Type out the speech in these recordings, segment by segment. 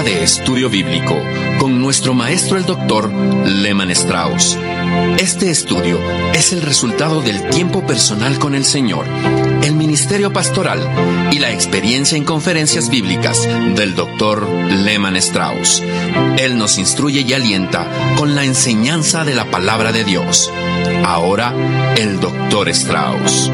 Programa de Estudio Bíblico con nuestro maestro el Dr. Lehman Strauss. Este estudio es el resultado del tiempo personal con el Señor, el ministerio pastoral y la experiencia en conferencias bíblicas del Dr. Lehman Strauss. Él nos instruye y alienta con la enseñanza de la palabra de Dios. Ahora, el Dr. Strauss.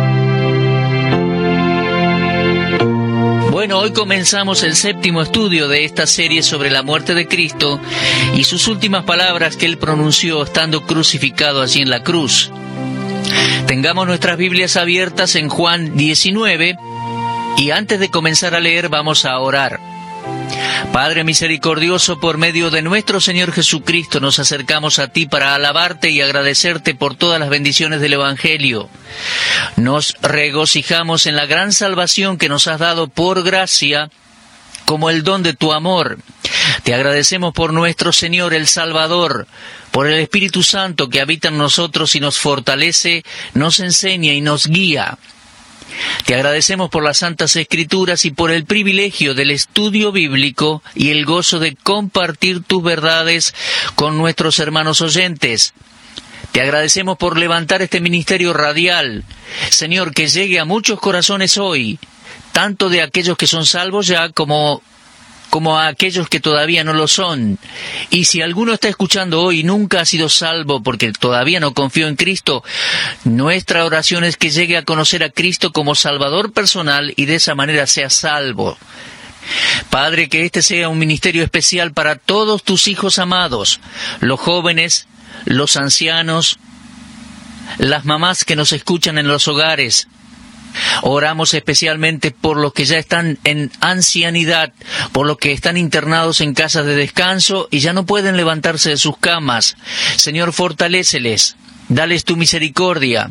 Bueno, hoy comenzamos el séptimo estudio de esta serie sobre la muerte de Cristo y sus últimas palabras que Él pronunció estando crucificado allí en la cruz. Tengamos nuestras Biblias abiertas en Juan 19 y antes de comenzar a leer vamos a orar. Padre misericordioso, por medio de nuestro Señor Jesucristo nos acercamos a Ti para alabarte y agradecerte por todas las bendiciones del Evangelio. Nos regocijamos en la gran salvación que nos has dado por gracia, como el don de tu amor. Te agradecemos por nuestro Señor el Salvador, por el Espíritu Santo que habita en nosotros y nos fortalece, nos enseña y nos guía. Te agradecemos por las Santas Escrituras y por el privilegio del estudio bíblico y el gozo de compartir tus verdades con nuestros hermanos oyentes. Te agradecemos por levantar este ministerio radial. Señor, que llegue a muchos corazones hoy, tanto de aquellos que son salvos ya como a aquellos que todavía no lo son. Y si alguno está escuchando hoy y nunca ha sido salvo porque todavía no confió en Cristo, nuestra oración es que llegue a conocer a Cristo como Salvador personal y de esa manera sea salvo. Padre, que este sea un ministerio especial para todos tus hijos amados, los jóvenes, los ancianos, las mamás que nos escuchan en los hogares. Oramos especialmente por los que ya están en ancianidad, por los que están internados en casas de descanso y ya no pueden levantarse de sus camas. Señor, fortaléceles, dales tu misericordia.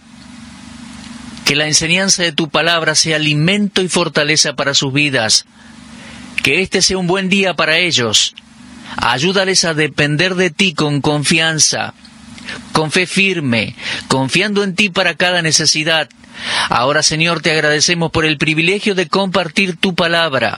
Que la enseñanza de tu palabra sea alimento y fortaleza para sus vidas. Que este sea un buen día para ellos. Ayúdales a depender de ti con confianza, con fe firme, confiando en ti para cada necesidad. Ahora, Señor, te agradecemos por el privilegio de compartir tu palabra.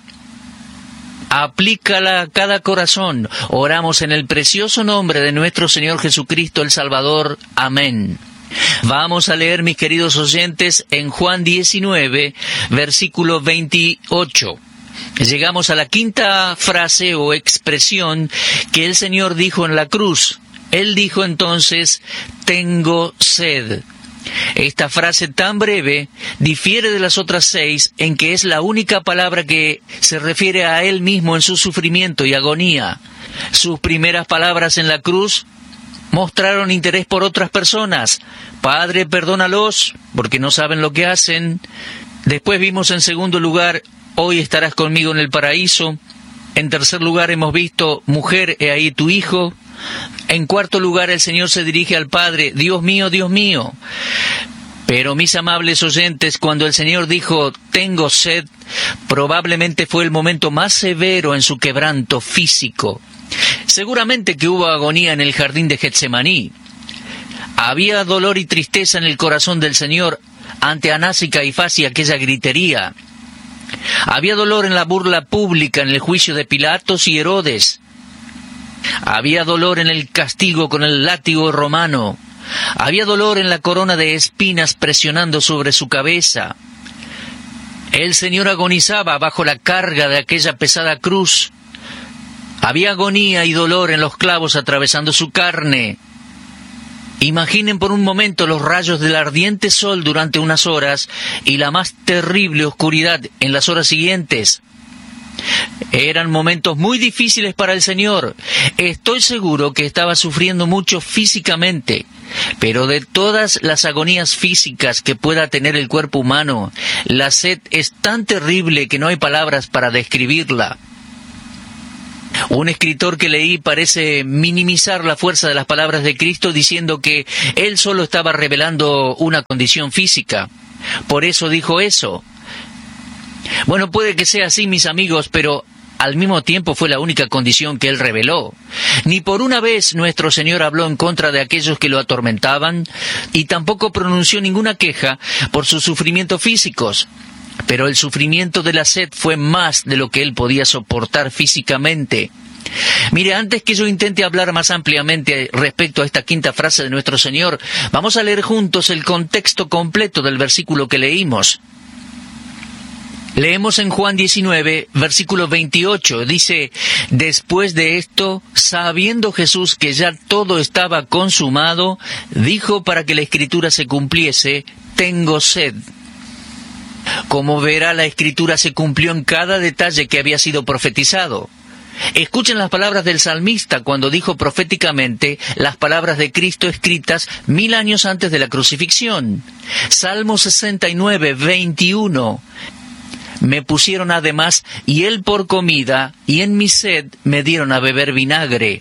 Aplícala a cada corazón. Oramos en el precioso nombre de nuestro Señor Jesucristo el Salvador. Amén. Vamos a leer, mis queridos oyentes, en Juan 19, versículo 28. Llegamos a la quinta frase o expresión que el Señor dijo en la cruz. Él dijo entonces, tengo sed. Esta frase tan breve difiere de las otras 6 en que es la única palabra que se refiere a Él mismo en su sufrimiento y agonía. Sus primeras palabras en la cruz mostraron interés por otras personas. Padre, perdónalos, porque no saben lo que hacen. Después vimos en segundo lugar, hoy estarás conmigo en el paraíso. En tercer lugar hemos visto, mujer, he ahí tu hijo. En cuarto lugar, el Señor se dirige al Padre, Dios mío, Dios mío. Pero, mis amables oyentes, cuando el Señor dijo, tengo sed, probablemente fue el momento más severo en su quebranto físico. Seguramente que hubo agonía en el jardín de Getsemaní. Había dolor y tristeza en el corazón del Señor ante Anás y Caifás y aquella gritería. Había dolor en la burla pública en el juicio de Pilatos y Herodes. Había dolor en el castigo con el látigo romano. Había dolor en la corona de espinas presionando sobre su cabeza. El Señor agonizaba bajo la carga de aquella pesada cruz. Había agonía y dolor en los clavos atravesando su carne. Imaginen por un momento los rayos del ardiente sol durante unas horas y la más terrible oscuridad en las horas siguientes. Eran momentos muy difíciles para el Señor. Estoy seguro que estaba sufriendo mucho físicamente, pero de todas las agonías físicas que pueda tener el cuerpo humano, la sed es tan terrible que no hay palabras para describirla. Un escritor que leí parece minimizar la fuerza de las palabras de Cristo diciendo que Él solo estaba revelando una condición física. Por eso dijo eso. Bueno, puede que sea así, mis amigos, pero al mismo tiempo fue la única condición que Él reveló. Ni por una vez nuestro Señor habló en contra de aquellos que lo atormentaban y tampoco pronunció ninguna queja por sus sufrimientos físicos. Pero el sufrimiento de la sed fue más de lo que él podía soportar físicamente. Mire, antes que yo intente hablar más ampliamente respecto a esta quinta frase de nuestro Señor, vamos a leer juntos el contexto completo del versículo que leímos. Leemos en Juan 19, versículo 28, dice: después de esto, sabiendo Jesús que ya todo estaba consumado, dijo para que la Escritura se cumpliese: tengo sed. Como verá, la Escritura se cumplió en cada detalle que había sido profetizado. Escuchen las palabras del salmista cuando dijo proféticamente las palabras de Cristo escritas 1000 años antes de la crucifixión. Salmo 69, 21. Me pusieron además hiel por comida, y en mi sed me dieron a beber vinagre.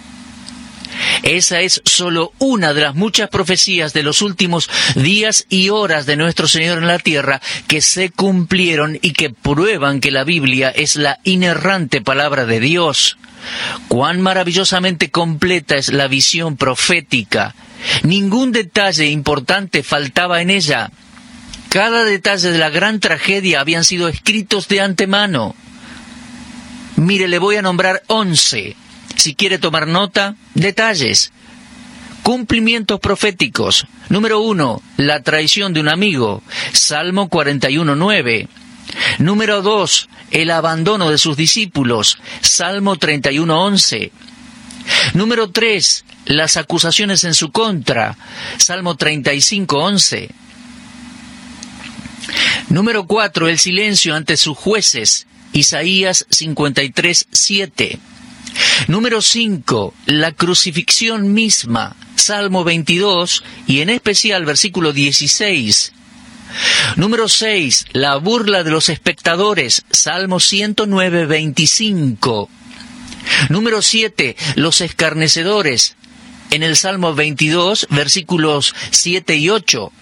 Esa es solo una de las muchas profecías de los últimos días y horas de nuestro Señor en la tierra que se cumplieron y que prueban que la Biblia es la inerrante palabra de Dios. Cuán maravillosamente completa es la visión profética. Ningún detalle importante faltaba en ella. Cada detalle de la gran tragedia habían sido escritos de antemano. Mire, le voy a nombrar 11. Si quiere tomar nota, detalles. Cumplimientos proféticos. Número 1, la traición de un amigo. Salmo 41:9. Número 2, el abandono de sus discípulos. Salmo 31:11. Número 3, las acusaciones en su contra. Salmo 35:11. Número 4, el silencio ante sus jueces. Isaías 53:7. Número 5, la crucifixión misma, Salmo 22, y en especial versículo 16. Número 6, la burla de los espectadores, Salmo 109, 25. Número 7, los escarnecedores, en el Salmo 22, versículos 7 y 8.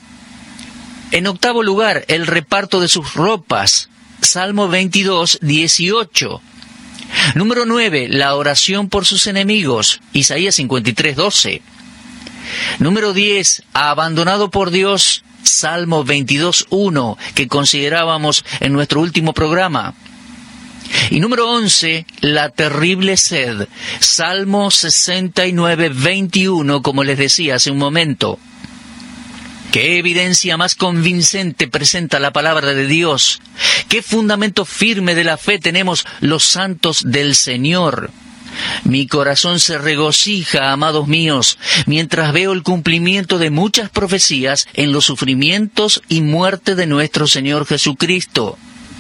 En octavo lugar, el reparto de sus ropas, Salmo 22, 18. Número 9, la oración por sus enemigos, Isaías 53, 12. Número 10, abandonado por Dios, Salmo 22, 1, que considerábamos en nuestro último programa. Y número 11, la terrible sed, Salmo 69, 21, como les decía hace un momento. ¿Qué evidencia más convincente presenta la palabra de Dios? ¿Qué fundamento firme de la fe tenemos los santos del Señor? Mi corazón se regocija, amados míos, mientras veo el cumplimiento de muchas profecías en los sufrimientos y muerte de nuestro Señor Jesucristo.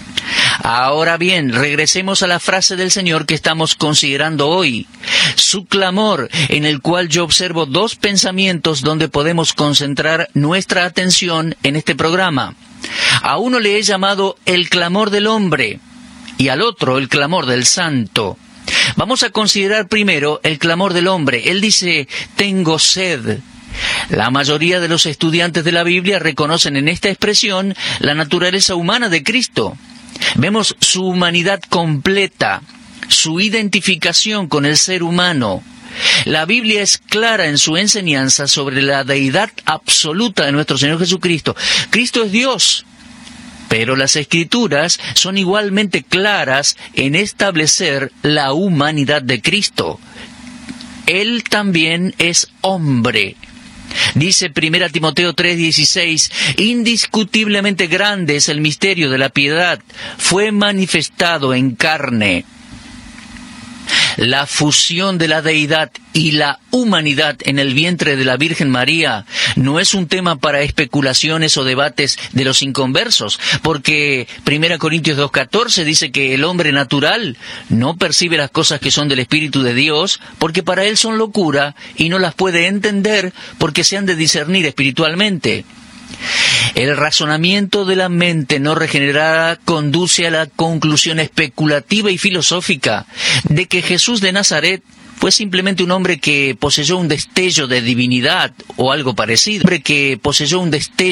Ahora bien, regresemos a la frase del Señor que estamos considerando hoy. Su clamor, en el cual yo observo dos pensamientos donde podemos concentrar nuestra atención en este programa. A uno le he llamado el clamor del hombre y al otro el clamor del santo. Vamos a considerar primero el clamor del hombre. Él dice: tengo sed. La mayoría de los estudiantes de la Biblia reconocen en esta expresión la naturaleza humana de Cristo. Vemos su humanidad completa, su identificación con el ser humano. La Biblia es clara en su enseñanza sobre la deidad absoluta de nuestro Señor Jesucristo. Cristo es Dios, pero las Escrituras son igualmente claras en establecer la humanidad de Cristo. Él también es hombre. Dice 1 Timoteo 3:16, indiscutiblemente grande es el misterio de la piedad, fue manifestado en carne. La fusión de la deidad y la humanidad en el vientre de la Virgen María no es un tema para especulaciones o debates de los inconversos, porque 1 Corintios 2:14 dice que el hombre natural no percibe las cosas que son del Espíritu de Dios, porque para él son locura y no las puede entender porque se han de discernir espiritualmente. El razonamiento de la mente no regenerada conduce a la conclusión especulativa y filosófica de que Jesús de Nazaret fue simplemente un hombre que poseyó un destello de divinidad o algo parecido.